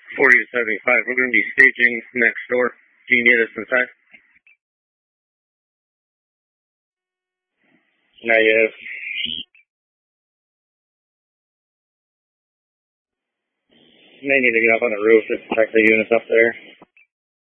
40 to 75. We're going to be staging next door. Do you need us inside? Negative. May need to get up on the roof to protect the units up there.